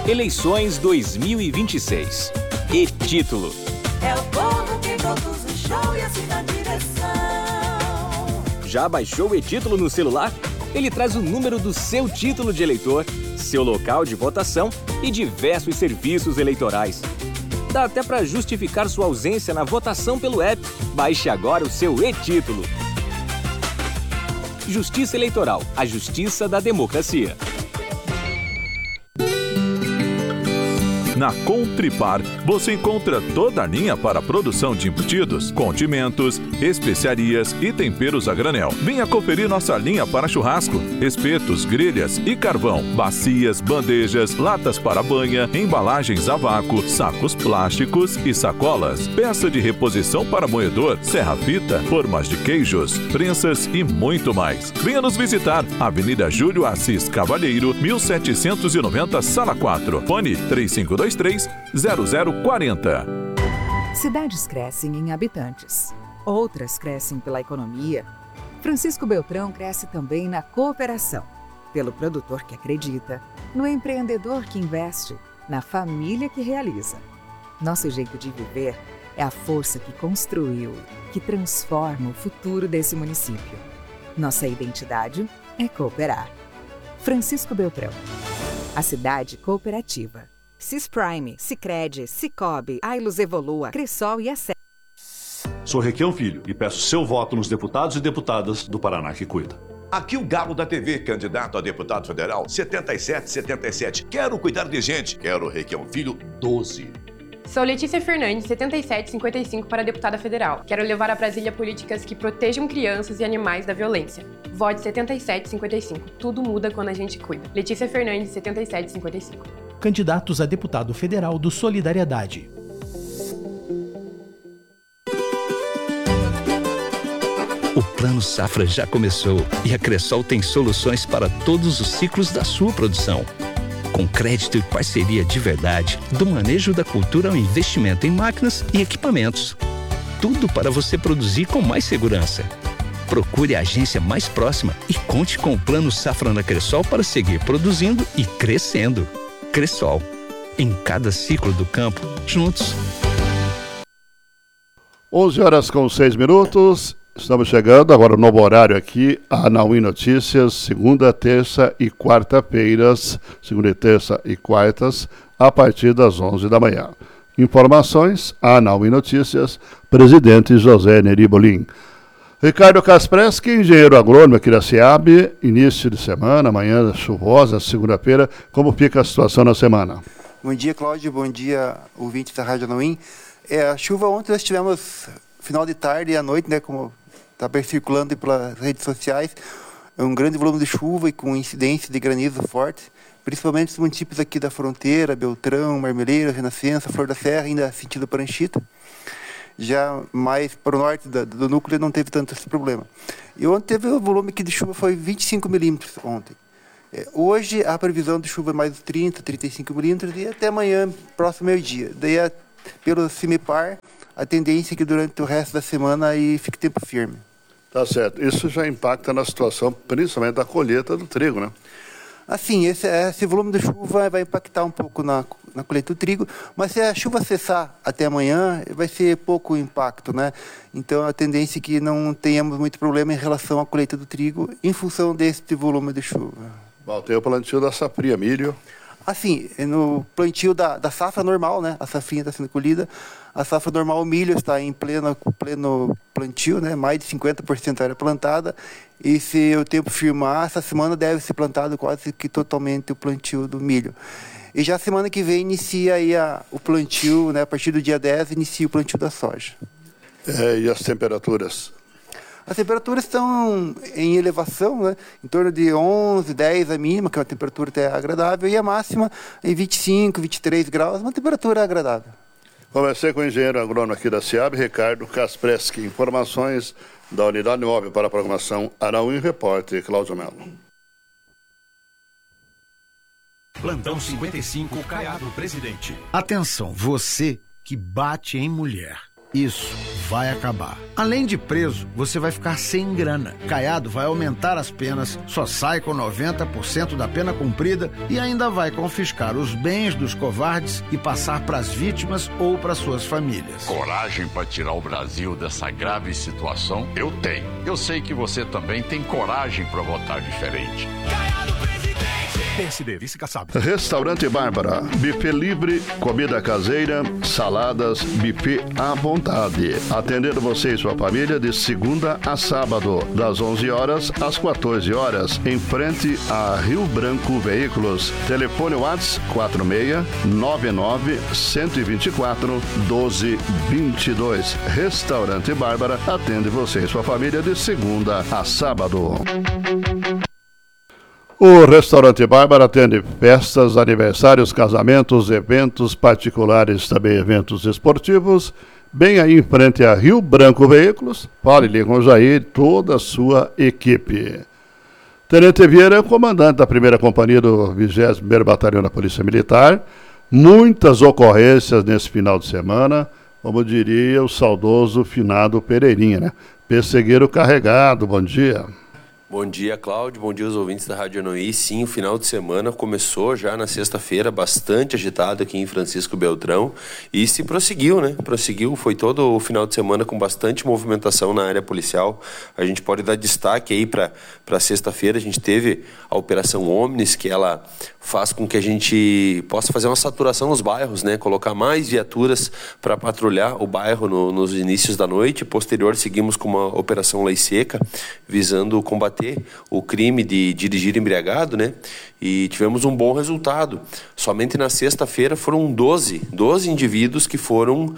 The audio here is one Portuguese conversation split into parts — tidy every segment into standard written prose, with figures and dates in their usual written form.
Eleições 2026. E-Título. É o povo que produz o show e assim na direção. Já baixou o E-Título no celular? Ele traz o número do seu título de eleitor, seu local de votação e diversos serviços eleitorais. Dá até para justificar sua ausência na votação pelo app. Baixe agora o seu E-Título. Justiça Eleitoral, a justiça da democracia. Na Contripar, você encontra toda a linha para a produção de embutidos, condimentos, especiarias e temperos a granel. Venha conferir nossa linha para churrasco, espetos, grelhas e carvão, bacias, bandejas, latas para banha, embalagens a vácuo, sacos plásticos e sacolas, peça de reposição para moedor, serra-fita, formas de queijos, prensas e muito mais. Venha nos visitar, Avenida Júlio Assis Cavalheiro, 1790, Sala 4, fone 3523-0040. Cidades crescem em habitantes, outras crescem pela economia. Francisco Beltrão cresce também na cooperação, pelo produtor que acredita, no empreendedor que investe, na família que realiza. Nosso jeito de viver é a força que construiu, que transforma o futuro desse município. Nossa identidade é cooperar. Francisco Beltrão, a cidade cooperativa. Cisprime, Sicredi, Cicobi, Ailus Evolua, Cressol e a Sou Requião Filho e peço seu voto nos deputados e deputadas do Paraná que cuida. Aqui o Galo da TV, candidato a deputado federal, 7777. Quero cuidar de gente. Quero Requião Filho, 12. Sou Letícia Fernandes, 7755 para deputada federal. Quero levar a Brasília políticas que protejam crianças e animais da violência. Vote 7755. Tudo muda quando a gente cuida. Letícia Fernandes, 7755. Candidatos a deputado federal do Solidariedade. O Plano Safra já começou e a Cressol tem soluções para todos os ciclos da sua produção. Com crédito e parceria de verdade, do manejo da cultura ao investimento em máquinas e equipamentos. Tudo para você produzir com mais segurança. Procure a agência mais próxima e conte com o Plano Safra na Cressol para seguir produzindo e crescendo. Cressol. Em cada ciclo do campo, juntos. 11h06. Estamos chegando agora no novo horário aqui, a Anauim Notícias, segunda, terça e quarta-feiras, segunda e terça e quartas, a partir das 11 da manhã. Informações, a Anauim Notícias, presidente José Neri Bolim. Ricardo Kaspreski, engenheiro agrônomo aqui da SEAB, início de semana, manhã chuvosa, segunda-feira, como fica a situação na semana? Bom dia, Cláudio, bom dia, ouvintes da Rádio Anauim. A chuva ontem nós tivemos final de tarde e à noite, né, como está circulando pelas redes sociais, um grande volume de chuva e com incidência de granizo forte, principalmente os municípios aqui da fronteira, Beltrão, Marmeleiro, Renascença, Flor da Serra, ainda sentido Pranchita. Já mais para o norte do núcleo não teve tanto esse problema. E ontem teve o volume aqui de chuva, foi 25 milímetros ontem. Hoje a previsão de chuva é mais de 30, 35 milímetros e até amanhã, próximo meio-dia. Daí, pelo CIMEPAR, a tendência é que durante o resto da semana aí fique tempo firme. Tá certo. Isso já impacta na situação, principalmente da colheita do trigo, né? Assim, esse volume de chuva vai impactar um pouco na colheita do trigo, mas se a chuva cessar até amanhã, vai ser pouco impacto, né? Então, a tendência é que não tenhamos muito problema em relação à colheita do trigo, em função desse volume de chuva. Bom, tem o plantio da safrinha, milho. Assim, no plantio da safra normal, né? A safrinha está sendo colhida. A safra normal, o milho está em pleno plantio, né? Mais de 50% da área plantada. E se o tempo firmar, essa semana deve ser plantado quase que totalmente o plantio do milho. E já semana que vem inicia aí o plantio, né? A partir do dia 10, inicia o plantio da soja. E as temperaturas? As temperaturas estão em elevação, né? Em torno de 11, 10 a mínima, que é uma temperatura até agradável, e a máxima em 25, 23 graus, uma temperatura agradável. Conversei com o engenheiro agrônomo aqui da SEAB, Ricardo Kaspreski. Informações da Unidade Móvel para a Programação Anauim, repórter Cláudio Melo. Plantão 55, Caiado, presidente. Atenção, você que bate em mulher. Isso vai acabar. Além de preso, você vai ficar sem grana. Caiado vai aumentar as penas, só sai com 90% da pena cumprida e ainda vai confiscar os bens dos covardes e passar para as vítimas ou para suas famílias. Coragem para tirar o Brasil dessa grave situação? Eu tenho. Eu sei que você também tem coragem para votar diferente. PSD, vice-caçado. Restaurante Bárbara, buffet livre, comida caseira, saladas, buffet à vontade. Atendendo você e sua família de segunda a sábado, das 11 horas às 14 horas, em frente a Rio Branco Veículos. Telefone WhatsApp 46-99-124-1222. Restaurante Bárbara atende você e sua família de segunda a sábado. O Restaurante Bárbara atende festas, aniversários, casamentos, eventos particulares, também eventos esportivos, bem aí em frente a Rio Branco Veículos. Fale ali com o Jair e toda a sua equipe. Tenente Vieira, comandante da 1ª Companhia do 21º Batalhão da Polícia Militar. Muitas ocorrências nesse final de semana, como diria o saudoso finado Pereirinha, né? Pessegueiro carregado, bom dia. Bom dia, Cláudio. Bom dia aos ouvintes da Rádio Anoí. Sim, o final de semana começou já na sexta-feira, bastante agitado aqui em Francisco Beltrão e se prosseguiu, né? Prosseguiu, foi todo o final de semana com bastante movimentação na área policial. A gente pode dar destaque aí para sexta-feira. A gente teve a Operação Omnis, que ela faz com que a gente possa fazer uma saturação nos bairros, né? Colocar mais viaturas para patrulhar o bairro nos inícios da noite. Posterior, seguimos com uma Operação Lei Seca, visando combater o crime de dirigir embriagado, né? E tivemos um bom resultado. Somente na sexta-feira foram 12 indivíduos que foram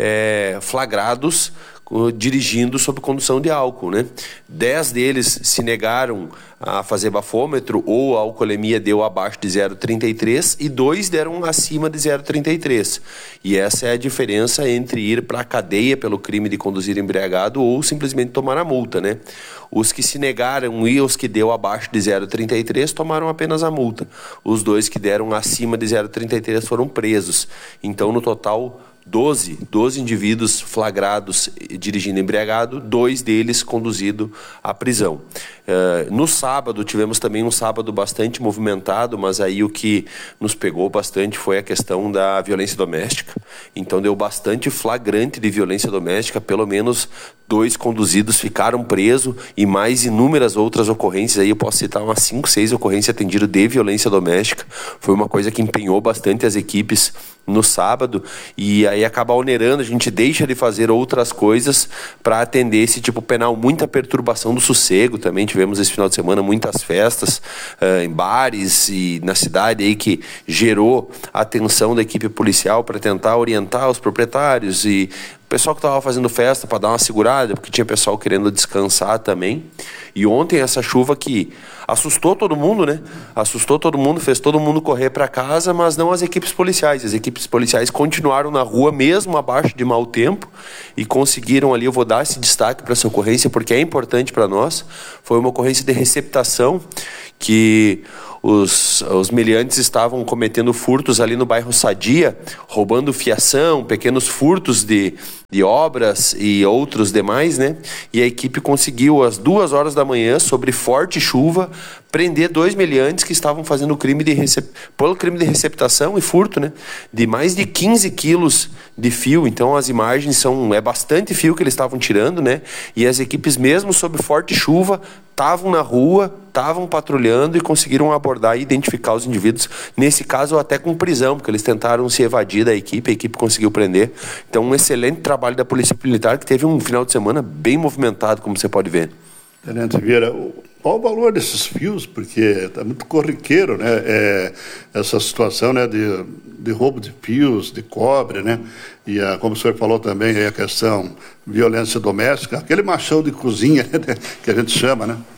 flagrados dirigindo sob condução de álcool, né? 10 deles se negaram a fazer bafômetro ou a alcoolemia deu abaixo de 0,33 e 2 deram acima de 0,33. E essa é a diferença entre ir para a cadeia pelo crime de conduzir embriagado ou simplesmente tomar a multa, né? Os que se negaram e os que deu abaixo de 0,33 tomaram apenas a multa. Os 2 que deram acima de 0,33 foram presos. Então, no total, 12 indivíduos flagrados dirigindo embriagado, 2 deles conduzido à prisão. No sábado, tivemos também um sábado bastante movimentado, mas aí o que nos pegou bastante foi a questão da violência doméstica. Então deu bastante flagrante de violência doméstica, pelo menos 2 conduzidos ficaram presos e mais inúmeras outras ocorrências. Aí eu posso citar umas 5, 6 ocorrências atendidas de violência doméstica. Foi uma coisa que empenhou bastante as equipes no sábado e aí acaba onerando, a gente deixa de fazer outras coisas para atender esse tipo penal. Muita perturbação do sossego também, tivemos esse final de semana muitas festas em bares e na cidade aí que gerou a atenção da equipe policial para tentar orientar os proprietários e o pessoal que estava fazendo festa para dar uma segurada, porque tinha pessoal querendo descansar também. E ontem essa chuva que assustou todo mundo, né? Assustou todo mundo, fez todo mundo correr para casa, mas não as equipes policiais. As equipes policiais continuaram na rua mesmo abaixo de mau tempo e conseguiram ali, eu vou dar esse destaque para essa ocorrência porque é importante para nós. Foi uma ocorrência de receptação que os meliantes estavam cometendo furtos ali no bairro Sadia, roubando fiação, pequenos furtos de obras e outros demais, né? E a equipe conseguiu, às 2 horas da manhã, sobre forte chuva, prender 2 meliantes que estavam fazendo pelo crime de receptação e furto, né? De mais de 15 quilos de fio. Então as imagens é bastante fio que eles estavam tirando, né? E as equipes, mesmo sob forte chuva, estavam na rua, estavam patrulhando e conseguiram abordar e identificar os indivíduos, nesse caso até com prisão, porque eles tentaram se evadir da equipe, a equipe conseguiu prender. Então um excelente trabalho da Polícia Militar, que teve um final de semana bem movimentado, como você pode ver. Tenente Vieira, qual o valor desses fios? Porque está muito corriqueiro, né? Essa situação, né, de roubo de fios, de cobre, né? E como o senhor falou também, a questão violência doméstica, aquele machão de cozinha, né, que a gente chama, né?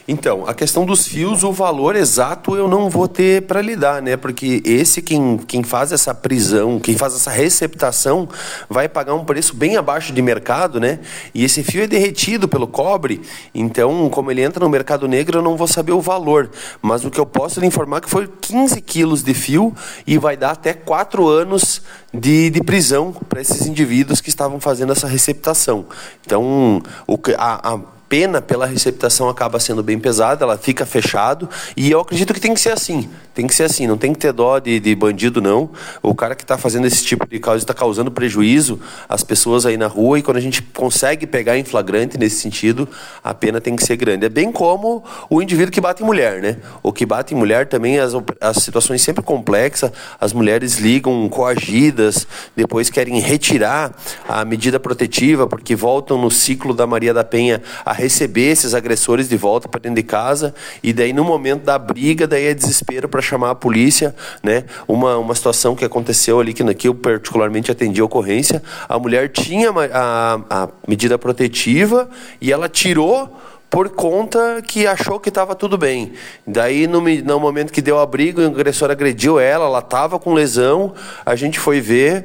Então, a questão dos fios, o valor exato eu não vou ter para lhe dar, né? Porque quem faz essa prisão, quem faz essa receptação, vai pagar um preço bem abaixo de mercado, né? E esse fio é derretido pelo cobre, então, como ele entra no mercado negro, eu não vou saber o valor. Mas o que eu posso lhe informar é que foi 15 quilos de fio e vai dar até 4 anos de prisão para esses indivíduos que estavam fazendo essa receptação. Então, a pena pela receptação acaba sendo bem pesada, ela fica fechado, e eu acredito que tem que ser assim, não tem que ter dó de bandido, não. O cara que está fazendo esse tipo de causa está causando prejuízo às pessoas aí na rua, e quando a gente consegue pegar em flagrante nesse sentido, a pena tem que ser grande. É bem como o indivíduo que bate em mulher, né? O que bate em mulher também, as situações sempre complexas, as mulheres ligam coagidas, depois querem retirar a medida protetiva, porque voltam no ciclo da Maria da Penha a receber esses agressores de volta para dentro de casa, e daí no momento da briga, daí é desespero para chamar a polícia, né? Uma situação que aconteceu ali, que eu particularmente atendi a ocorrência, a mulher tinha a medida protetiva e ela tirou por conta que achou que estava tudo bem. Daí, no momento que deu a briga, o agressor agrediu ela estava com lesão, a gente foi ver,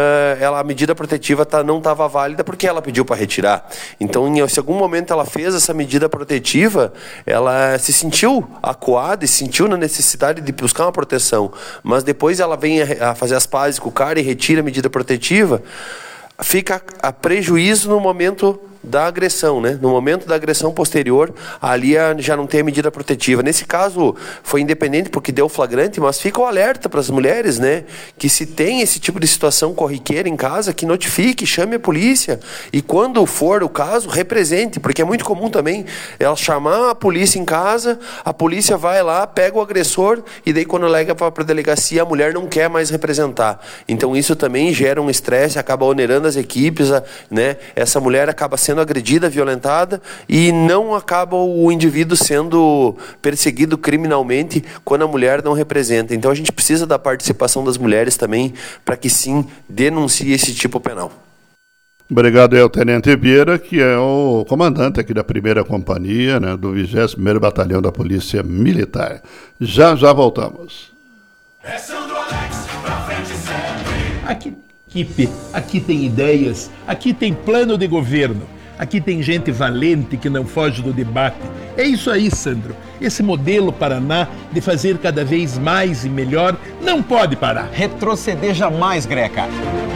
a medida protetiva não estava válida porque ela pediu para retirar. Então, se em algum momento ela fez essa medida protetiva, ela se sentiu acuada e sentiu na necessidade de buscar uma proteção. Mas depois ela vem a fazer as pazes com o cara e retira a medida protetiva, fica a prejuízo no momento da agressão, né? No momento da agressão posterior, ali já não tem a medida protetiva. Nesse caso, foi independente porque deu flagrante, mas fica o alerta para as mulheres, né? Que se tem esse tipo de situação corriqueira em casa, que notifique, chame a polícia, e quando for o caso, represente, porque é muito comum também ela chamar a polícia em casa, a polícia vai lá, pega o agressor, e daí quando alega para a delegacia, a mulher não quer mais representar. Então isso também gera um estresse, acaba onerando as equipes, né? Essa mulher acaba sendo agredida, violentada, e não acaba o indivíduo sendo perseguido criminalmente quando a mulher não representa. Então a gente precisa da participação das mulheres também para que sim denuncie esse tipo penal. Obrigado ao Tenente Vieira, que é o comandante aqui da 1ª Companhia, né, do 21º Batalhão da Polícia Militar. Já voltamos. É Sandro Alex, pra frente sempre. Aqui tem ideias, aqui tem plano de governo, aqui tem gente valente que não foge do debate. É isso aí, Sandro. Esse modelo Paraná de fazer cada vez mais e melhor não pode parar. Retroceder jamais, Greca.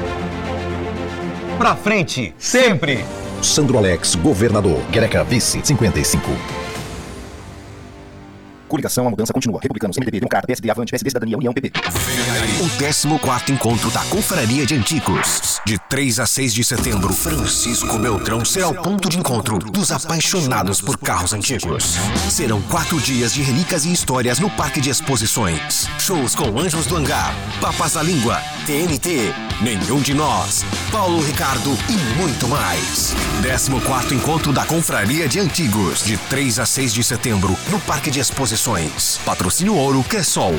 Pra frente, sempre. Sandro Alex, governador. Greca, vice, 55. Coligação, a mudança continua. Republicanos, MDB, Democrata, PSD, Avante, PSD, Cidadania, União, PP. O 14º Encontro da Confraria de Antigos. De 3 a 6 de setembro, Francisco Beltrão será o ponto de encontro dos apaixonados por carros antigos. Serão 4 dias de relíquias e histórias no Parque de Exposições. Shows com Anjos do Hangar, Papas da Língua, TNT, Nenhum de Nós, Paulo Ricardo e muito mais. 14º Encontro da Confraria de Antigos. De 3 a 6 de setembro, no Parque de Exposições. Patrocínio Ouro Cressol.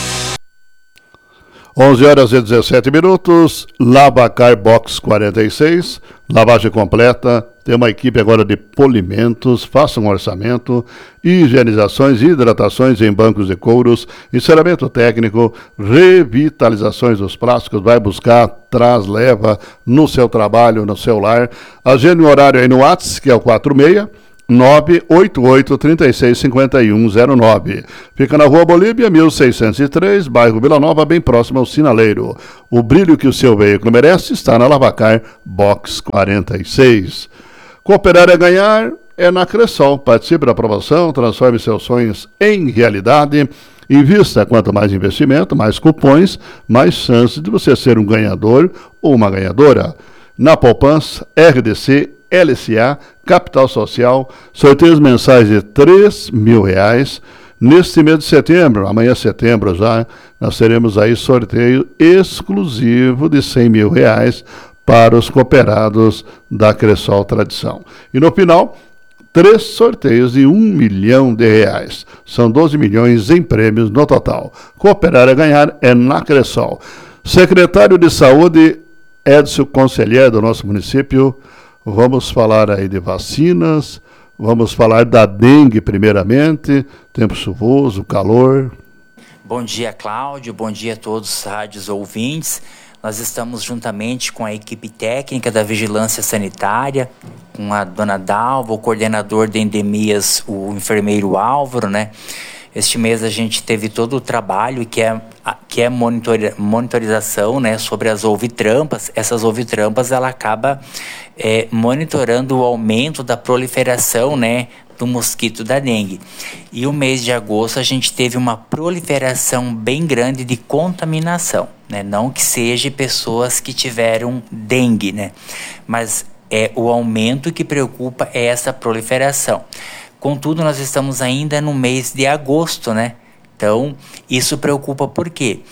11h17, Lavacar Box 46, lavagem completa. Tem uma equipe agora de polimentos, faça um orçamento, higienizações e hidratações em bancos de couros, enceramento técnico, revitalizações dos plásticos, vai buscar, traz, leva no seu trabalho, no seu lar. Agende um horário aí no WhatsApp, que é o 46 988-365109. Fica na Rua Bolívia, 1603, bairro Vila Nova, bem próximo ao Sinaleiro. O brilho que o seu veículo merece está na Lavacar Box 46. Cooperar é ganhar é na Cressol. Participe da promoção, transforme seus sonhos em realidade. Invista, quanto mais investimento, mais cupons, mais chances de você ser um ganhador ou uma ganhadora. Na poupança, RDC, LCA, Capital Social, sorteios mensais de R$3.000. Neste mês de setembro, amanhã é setembro já, nós teremos aí sorteio exclusivo de R$100.000 para os cooperados da Cressol Tradição. E no final, 3 sorteios de R$1 milhão. São 12 milhões em prêmios no total. Cooperar a ganhar é na Cressol. Secretário de Saúde, Edson Conselheiro do nosso município. Vamos falar aí de vacinas, Vamos falar da dengue primeiramente, tempo chuvoso, calor. Bom dia, Cláudio, bom dia a todos os rádios ouvintes. Nós estamos juntamente com a equipe técnica da Vigilância Sanitária, com a dona Dalva, o coordenador de endemias, o enfermeiro Álvaro, né? Este mês a gente teve todo o trabalho que é monitorização, né, sobre as ouvitrampas. Essas ouvitrampas, ela acaba monitorando o aumento da proliferação, né, do mosquito da dengue. E o mês de agosto a gente teve uma proliferação bem grande de contaminação, né? Não que seja pessoas que tiveram dengue, né? Mas o aumento que preocupa é essa proliferação. Contudo, nós estamos ainda no mês de agosto, né? Então, isso preocupa por quê?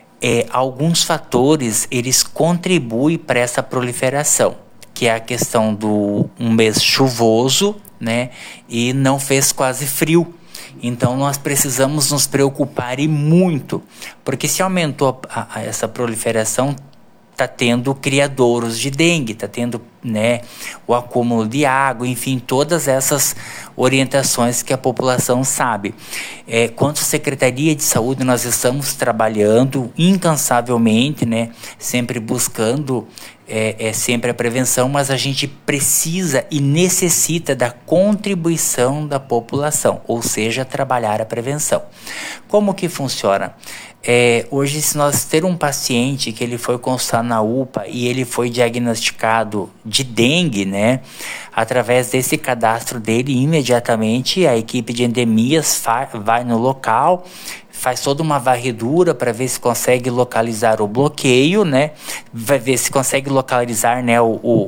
Alguns fatores, eles contribuem para essa proliferação, que é a questão do um mês chuvoso, né? E não fez quase frio. Então, nós precisamos nos preocupar e muito, porque se aumentou essa proliferação, está tendo criadouros de dengue, está tendo, né, o acúmulo de água, enfim, todas essas orientações que a população sabe. Quanto à Secretaria de Saúde, nós estamos trabalhando incansavelmente, né, sempre buscando sempre a prevenção, mas a gente precisa e necessita da contribuição da população, ou seja, trabalhar a prevenção. Como que funciona? Hoje, se nós ter um paciente que ele foi consultar na UPA e ele foi diagnosticado de dengue, né, através desse cadastro dele, imediatamente a equipe de endemias vai no local, faz toda uma varredura para ver se consegue localizar o bloqueio, né? Vai ver se consegue localizar, né,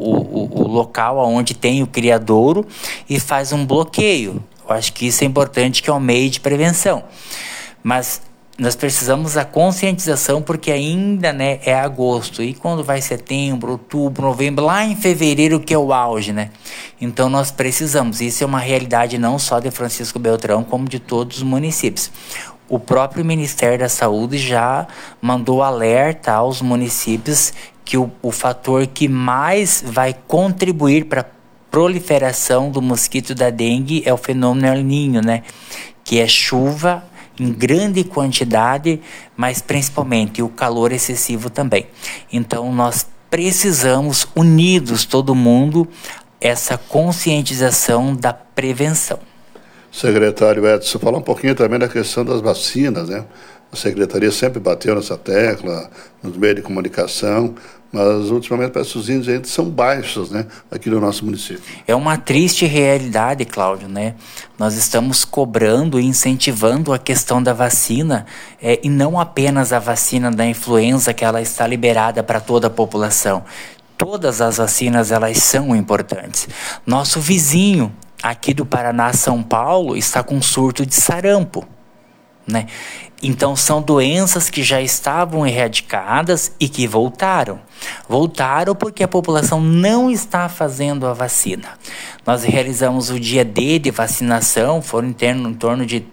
o local onde tem o criadouro e faz um bloqueio. Eu acho que isso é importante, que é um meio de prevenção. Mas nós precisamos da conscientização, porque ainda, né, é agosto. E quando vai setembro, outubro, novembro, lá em fevereiro que é o auge, né? Então nós precisamos. Isso é uma realidade não só de Francisco Beltrão, como de todos os municípios. O próprio Ministério da Saúde já mandou alerta aos municípios que o fator que mais vai contribuir para a proliferação do mosquito da dengue é o fenômeno El Niño, né? Que é chuva em grande quantidade, mas principalmente o calor excessivo também. Então nós precisamos, unidos todo mundo, essa conscientização da prevenção. Secretário Edson, falar um pouquinho também da questão das vacinas, né? A Secretaria sempre bateu nessa tecla, nos meios de comunicação, mas ultimamente parece que os índices ainda são baixos, né, aqui no nosso município. É uma triste realidade, Cláudio, né? Nós estamos cobrando e incentivando a questão da vacina, e não apenas a vacina da influenza, que ela está liberada para toda a população. Todas as vacinas, elas são importantes. Nosso vizinho aqui do Paraná, São Paulo, está com surto de sarampo, né? Então são doenças que já estavam erradicadas e que voltaram. Voltaram porque a população não está fazendo a vacina. Nós realizamos o dia D de vacinação, foram em torno de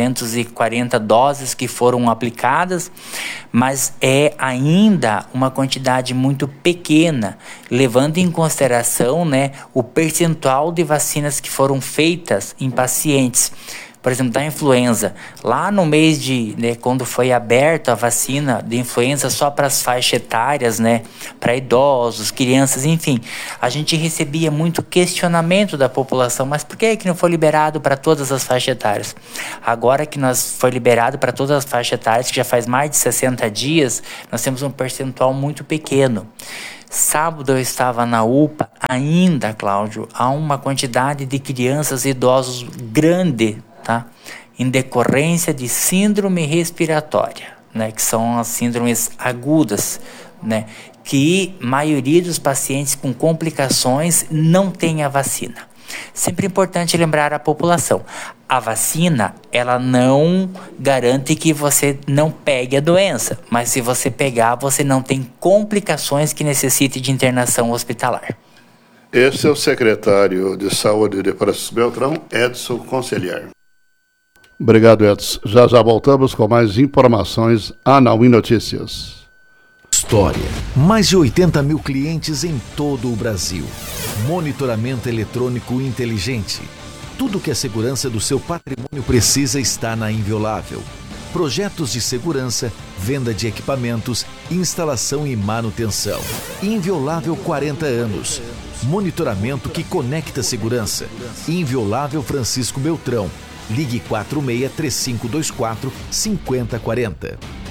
340 doses que foram aplicadas, mas é ainda uma quantidade muito pequena, levando em consideração, né, o percentual de vacinas que foram feitas em pacientes. Por exemplo, da influenza, lá no mês né, quando foi aberta a vacina de influenza só para as faixas etárias, né, para idosos, crianças, enfim, a gente recebia muito questionamento da população, mas por que não foi liberado para todas as faixas etárias? Agora que foi liberado para todas as faixas etárias, que já faz mais de 60 dias, nós temos um percentual muito pequeno. Sábado eu estava na UPA, ainda, Cláudio, há uma quantidade de crianças e idosos grande, tá? Em decorrência de síndrome respiratória, né? Que são as síndromes agudas, né? Que a maioria dos pacientes com complicações não tem a vacina. Sempre importante lembrar a população, a vacina, ela não garante que você não pegue a doença, mas se você pegar, você não tem complicações que necessitem de internação hospitalar. Esse é o secretário de Saúde de Francisco Beltrão, Edson Conselheiro. Obrigado, Edson. Já voltamos com mais informações Anauim Notícias. História. Mais de 80 mil clientes em todo o Brasil. Monitoramento eletrônico inteligente. Tudo que a segurança do seu patrimônio precisa está na Inviolável. Projetos de segurança, venda de equipamentos, instalação e manutenção. Inviolável 40 anos. Monitoramento que conecta segurança. Inviolável Francisco Beltrão. Ligue 46 3524 5040.